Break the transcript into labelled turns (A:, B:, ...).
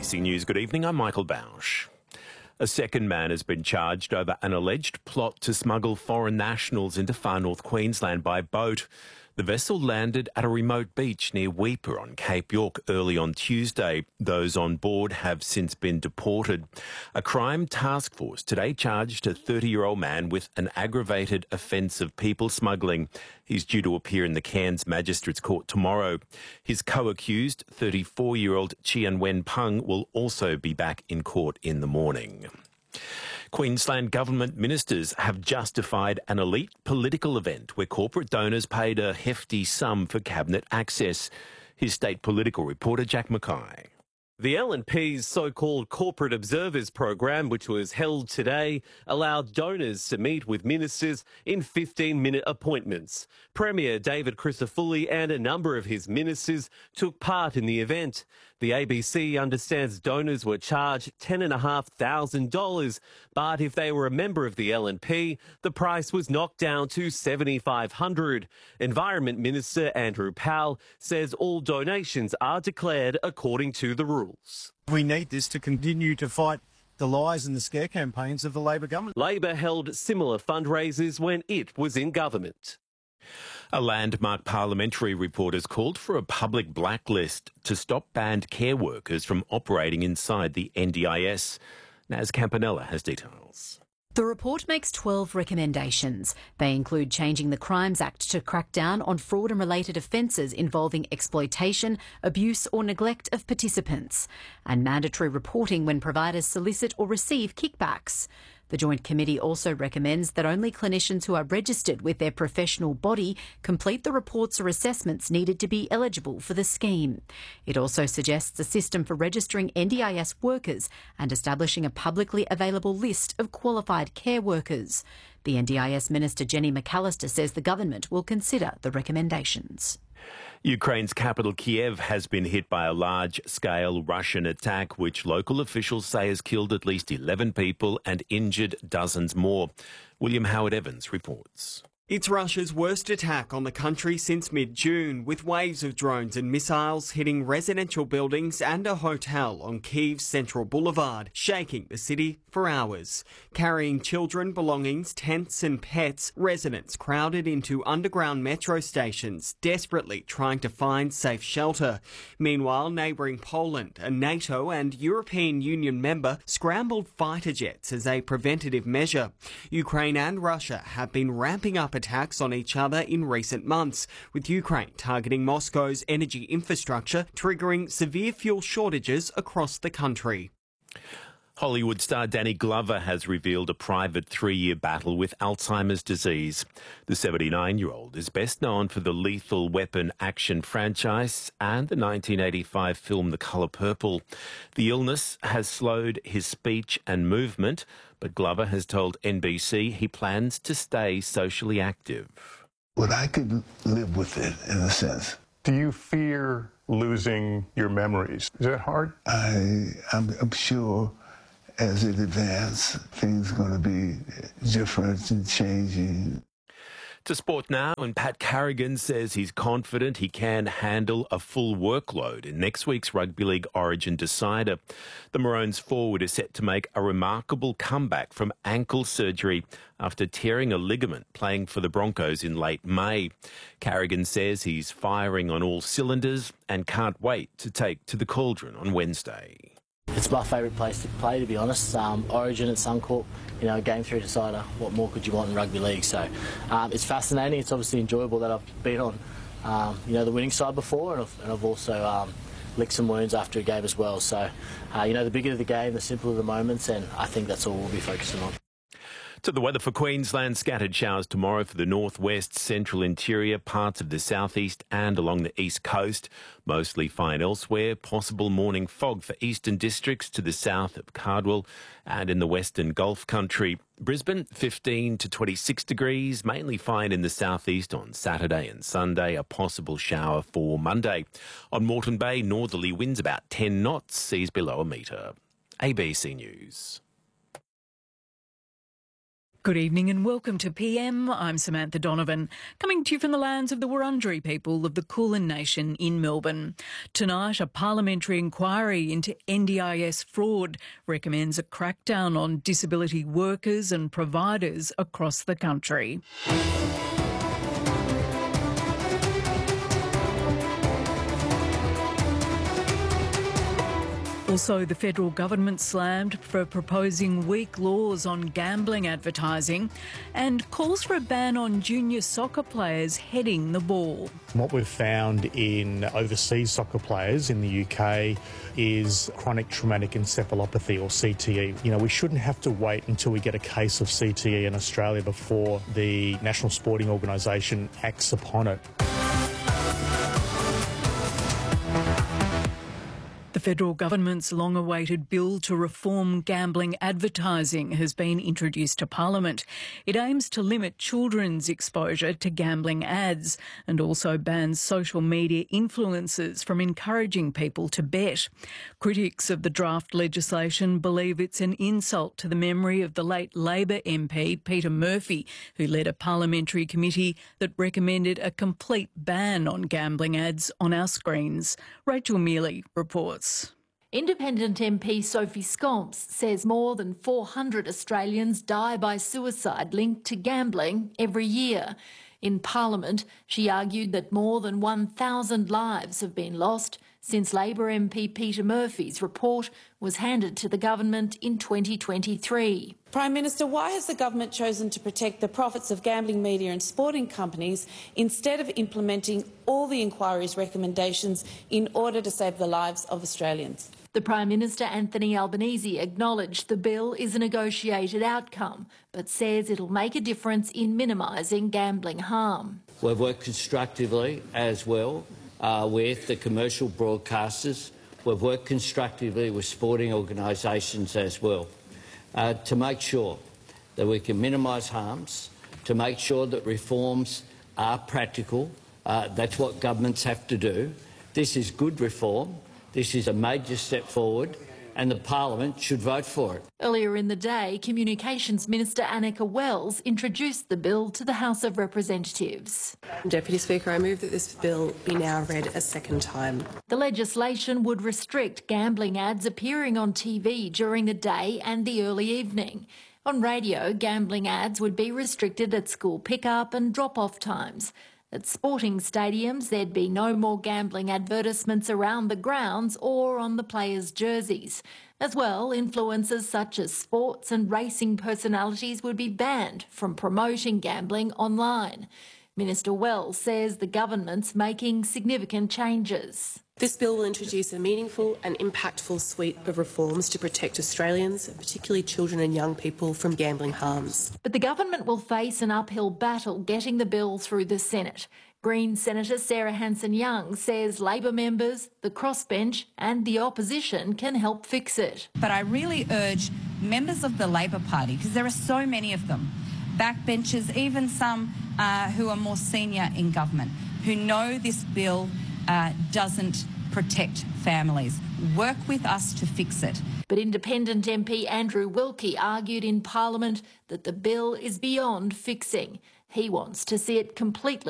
A: ABC News, good evening. I'm Michael Bausch. A second man has been charged over an alleged plot to smuggle foreign nationals into far north Queensland by boat. The vessel landed at a remote beach near Weipa on Cape York early on Tuesday. Those on board have since been deported. A crime task force today charged a 30-year-old man with an aggravated offence of people smuggling. He's due to appear in the Cairns Magistrates Court tomorrow. His co-accused, 34-year-old Chian Wen Peng, will also be back in court in the morning. Queensland government ministers have justified an elite political event where corporate donors paid a hefty sum for cabinet access. Here's state political reporter Jack Mackay.
B: The LNP's so-called Corporate Observers program, which was held today, allowed donors to meet with ministers in 15-minute appointments. Premier David Crisafulli and a number of his ministers took part in the event. The ABC understands donors were charged $10,500, but if they were a member of the LNP, the price was knocked down to $7,500. Environment Minister Andrew Powell says all donations are declared according to the rules.
C: We need this to continue to fight the lies and the scare campaigns of the Labor government.
B: Labor held similar fundraisers when it was in government.
A: A landmark parliamentary report has called for a public blacklist to stop banned care workers from operating inside the NDIS. Naz Campanella has details.
D: The report makes 12 recommendations. They include changing the Crimes Act to crack down on fraud and related offences involving exploitation, abuse or neglect of participants, and mandatory reporting when providers solicit or receive kickbacks. The Joint Committee also recommends that only clinicians who are registered with their professional body complete the reports or assessments needed to be eligible for the scheme. It also suggests a system for registering NDIS workers and establishing a publicly available list of qualified care workers. The NDIS Minister Jenny McAllister says the government will consider the recommendations.
A: Ukraine's capital Kiev has been hit by a large-scale Russian attack, which local officials say has killed at least 11 people and injured dozens more. William Howard Evans reports.
E: It's Russia's worst attack on the country since mid-June, with waves of drones and missiles hitting residential buildings and a hotel on Kyiv's Central Boulevard, shaking the city for hours. Carrying children, belongings, tents and pets, residents crowded into underground metro stations, desperately trying to find safe shelter. Meanwhile, neighbouring Poland, a NATO and European Union member, scrambled fighter jets as a preventative measure. Ukraine and Russia have been ramping up attacks on each other in recent months, with Ukraine targeting Moscow's energy infrastructure, triggering severe fuel shortages across the country.
A: Hollywood star Danny Glover has revealed a private 3-year battle with Alzheimer's disease. The 79-year-old is best known for the Lethal Weapon action franchise and the 1985 film The Colour Purple. The illness has slowed his speech and movement, but Glover has told NBC he plans to stay socially active.
F: But I could live with it in a sense.
G: Do you fear losing your memories? Is that hard?
F: I'm sure as it advances, things are going to be different and changing.
A: To sport now, and Pat Carrigan says he's confident he can handle a full workload in next week's Rugby League Origin decider. The Maroons forward is set to make a remarkable comeback from ankle surgery after tearing a ligament playing for the Broncos in late May. Carrigan says he's firing on all cylinders and can't wait to take to the Cauldron on Wednesday.
H: It's my favourite place to play, to be honest. Origin at Suncorp, game 3 decider. What more could you want in rugby league? So it's fascinating. It's obviously enjoyable that I've been on, the winning side before, and I've also licked some wounds after a game as well. So, the bigger the game, the simpler the moments, and I think that's all we'll be focusing on.
A: To the weather for Queensland, scattered showers tomorrow for the northwest, central interior, parts of the southeast and along the east coast. Mostly fine elsewhere. Possible morning fog for eastern districts to the south of Cardwell and in the western Gulf country. Brisbane, 15 to 26 degrees, mainly fine in the southeast on Saturday and Sunday. A possible shower for Monday. On Moreton Bay, northerly winds about 10 knots, seas below a metre. ABC News.
I: Good evening and welcome to PM. I'm Samantha Donovan, coming to you from the lands of the Wurundjeri people of the Kulin Nation in Melbourne. Tonight, a parliamentary inquiry into NDIS fraud recommends a crackdown on disability workers and providers across the country. Also, the federal government slammed for proposing weak laws on gambling advertising and calls for a ban on junior soccer players heading the ball.
J: What we've found in overseas soccer players in the UK is chronic traumatic encephalopathy, or CTE. You know, we shouldn't have to wait until we get a case of CTE in Australia before the National Sporting Organisation acts upon it.
I: The federal government's long-awaited bill to reform gambling advertising has been introduced to Parliament. It aims to limit children's exposure to gambling ads and also bans social media influencers from encouraging people to bet. Critics of the draft legislation believe it's an insult to the memory of the late Labor MP Peter Murphy, who led a parliamentary committee that recommended a complete ban on gambling ads on our screens. Rachel Mealy reports.
K: Independent MP Sophie Scomps says more than 400 Australians die by suicide linked to gambling every year. In Parliament, she argued that more than 1,000 lives have been lost since Labor MP Peter Murphy's report was handed to the government in 2023.
L: Prime Minister, why has the government chosen to protect the profits of gambling media and sporting companies instead of implementing all the inquiry's recommendations in order to save the lives of Australians?
K: The Prime Minister, Anthony Albanese, acknowledged the bill is a negotiated outcome, but says it'll make a difference in minimising gambling harm.
M: We've worked constructively as well with the commercial broadcasters. We've worked constructively with sporting organisations as well to make sure that we can minimise harms, to make sure that reforms are practical. That's what governments have to do. This is good reform. This is a major step forward, and the Parliament should vote for it.
K: Earlier in the day, Communications Minister Annika Wells introduced the bill to the House of Representatives.
N: Deputy Speaker, I move that this bill be now read a second time.
K: The legislation would restrict gambling ads appearing on TV during the day and the early evening. On radio, gambling ads would be restricted at school pick-up and drop-off times. At sporting stadiums, there'd be no more gambling advertisements around the grounds or on the players' jerseys. As well, influencers such as sports and racing personalities would be banned from promoting gambling online. Minister Wells says the government's making significant changes.
N: This bill will introduce a meaningful and impactful suite of reforms to protect Australians, particularly children and young people, from gambling harms.
K: But the government will face an uphill battle getting the bill through the Senate. Green Senator Sarah Hanson-Young says Labor members, the crossbench and the opposition can help fix it.
O: But I really urge members of the Labor Party, because there are so many of them, backbenchers, even some who are more senior in government, who know this bill doesn't protect families. Work with us to fix it.
K: But Independent MP Andrew Wilkie argued in Parliament that the bill is beyond fixing. He wants to see it completely